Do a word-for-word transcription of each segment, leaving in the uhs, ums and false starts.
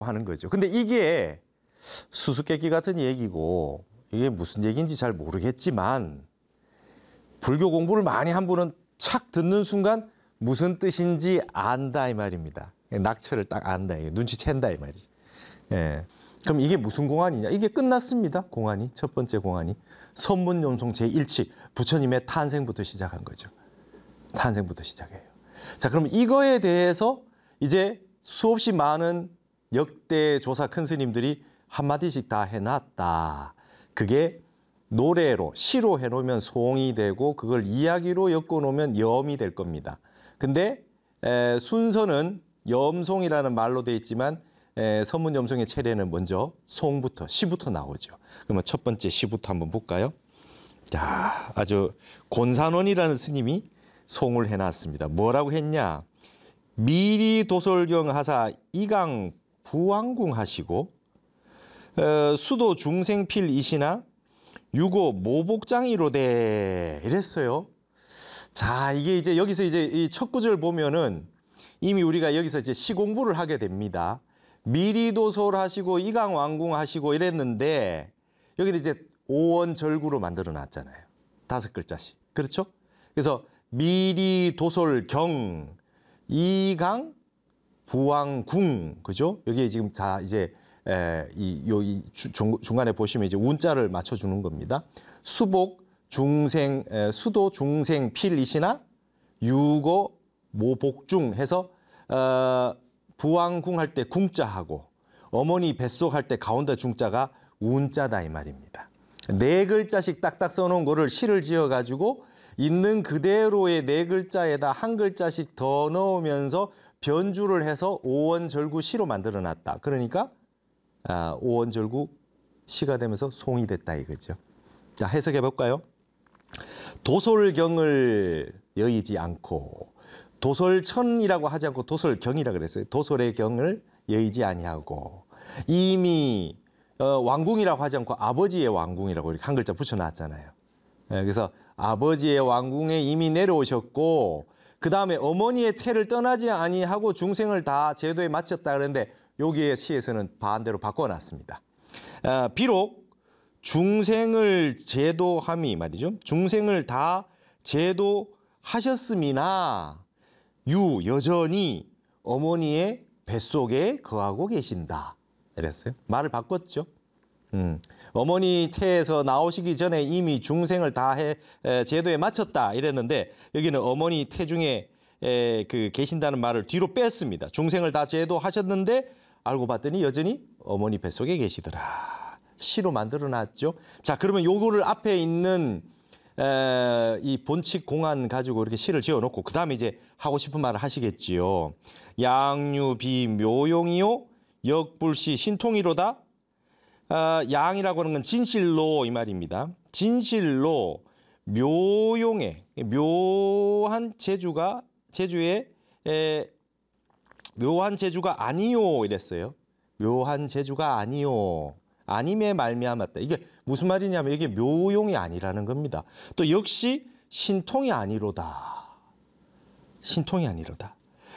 하는 거죠. 근데 이게 수수께끼 같은 얘기고 이게 무슨 얘기인지 잘 모르겠지만 불교 공부를 많이 한 분은 착 듣는 순간 무슨 뜻인지 안다 이 말입니다. 낙처를 딱 안다, 눈치챈다 이 말이지. 예. 그럼 이게 무슨 공안이냐? 이게 끝났습니다. 공안이 첫 번째 공안이 선문염송 제일 칙 부처님의 탄생부터 시작한 거죠. 탄생부터 시작해요. 자, 그럼 이거에 대해서 이제 수없이 많은 역대 조사 큰 스님들이 한마디씩 다 해놨다. 그게 노래로, 시로 해놓으면 송이 되고 그걸 이야기로 엮어놓으면 염이 될 겁니다. 근데 에, 순서는 염송이라는 말로 되어 있지만 에, 선문염송의 차례는 먼저 송부터, 시부터 나오죠. 그러면 첫 번째 시부터 한번 볼까요? 자, 아주 곤산원이라는 스님이 송을 해놨습니다. 뭐라고 했냐? 미리 도솔경 하사 이강 부왕궁 하시고 어, 수도 중생필 이시나 유고 모복장이로되 이랬어요. 자, 이게 이제 여기서 이제 이 첫 구절 보면은 이미 우리가 여기서 이제 시 공부를 하게 됩니다. 미리도솔 하시고 이강 왕궁 하시고 이랬는데 여기는 이제 오원절구로 만들어 놨잖아요. 다섯 글자씩. 그렇죠? 그래서 미리도솔경 이강 부왕궁, 그죠? 여기에 지금 다 이제 에, 이, 요, 이 주, 중간에 보시면 이제 운자를 맞춰주는 겁니다. 수복, 중생, 에, 수도, 중생, 필이시나, 유고, 모복중 해서, 어, 부왕궁 할 때 궁자하고, 어머니 뱃속 할 때 가운데 중자가 운자다 이 말입니다. 네 글자씩 딱딱 써놓은 거를 시를 지어가지고, 있는 그대로의 네 글자에다 한 글자씩 더 넣으면서 변주를 해서 오원절구 시로 만들어 놨다. 그러니까, 아, 오원절구 시가 되면서 송이 됐다 이거죠. 자, 해석해 볼까요? 도솔경을 여의지 않고 도솔천이라고 하지 않고 도솔경이라 그랬어요. 도솔의 경을 여의지 아니하고 이미 어, 왕궁이라고 하지 않고 아버지의 왕궁이라고 이렇게 한 글자 붙여놨잖아요. 네, 그래서 아버지의 왕궁에 이미 내려오셨고 그 다음에 어머니의 태를 떠나지 아니하고 중생을 다 제도에 마쳤다 그랬는데 여기에 시에서는 반대로 바꿔놨습니다. 아, 비록 중생을 제도함이 말이죠. 중생을 다 제도하셨음이나 유 여전히 어머니의 뱃속에 거하고 계신다. 이랬어요. 말을 바꿨죠. 음, 어머니 태에서 나오시기 전에 이미 중생을 다 해, 에, 제도에 마쳤다 이랬는데 여기는 어머니 태 중에 에, 그 계신다는 말을 뒤로 뺐습니다. 중생을 다 제도하셨는데 알고 봤더니 여전히 어머니 뱃속에 계시더라. 시로 만들어놨죠. 자, 그러면 요거를 앞에 있는 에, 이 본칙 공안 가지고 이렇게 시를 지어놓고 그 다음에 이제 하고 싶은 말을 하시겠지요. 양유비 묘용이요 역불시 신통이로다. 아, 양이라고 하는 건 진실로 이 말입니다. 진실로 묘용에 묘한 재주가 재주에 에, 묘한 재주가 아니요 이랬어요. 묘한 재주가 아니요. 아님에 말미암았다. 이게 무슨 말이냐면 이게 묘용이 아니라는 겁니다. 또 역시 신통이 아니로다. 신통이 아니로다.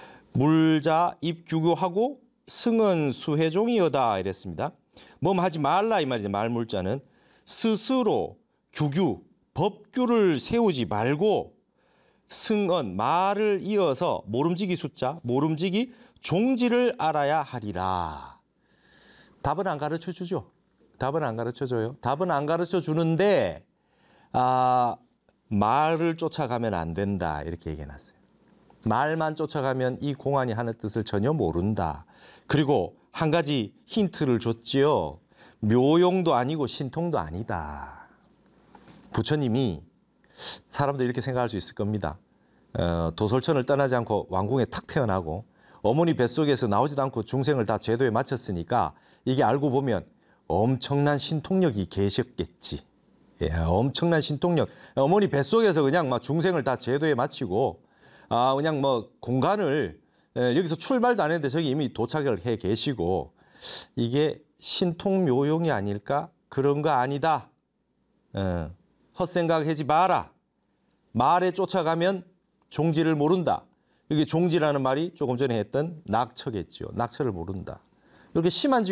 물자 입규교하고 승은 수혜종이여다 이랬습니다. 뭐 하지 말라 이 말이죠. 말물자는 스스로 규규, 법규를 세우지 말고 승언, 말을 이어서 모름지기 숫자, 모름지기 종지를 알아야 하리라. 답은 안 가르쳐 주죠. 답은 안 가르쳐 줘요. 답은 안 가르쳐 주는데 아, 말을 쫓아가면 안 된다 이렇게 얘기해 놨어요. 말만 쫓아가면 이 공안이 하는 뜻을 전혀 모른다. 그리고 한 가지 힌트를 줬지요. 묘용도 아니고 신통도 아니다. 부처님이 사람들 이렇게 생각할 수 있을 겁니다. 어, 도솔천을 떠나지 않고 왕궁에 탁 태어나고 어머니 뱃속에서 나오지도 않고 중생을 다 제도에 마쳤으니까 이게 알고 보면 엄청난 신통력이 계셨겠지. 예, 엄청난 신통력. 어머니 뱃속에서 그냥 막 중생을 다 제도에 마치고 아, 그냥 뭐 공간을 예, 여기서 출발도 안 했는데 저기 이미 도착을 해 계시고 이게 신통묘용이 아닐까? 그런 거 아니다. 예, 헛생각하지 마라. 말에 쫓아가면 종지를 모른다. 여기 종지라는 말이 조금 전에 했던 낙처겠죠. 낙처를 모른다. 이렇게 심한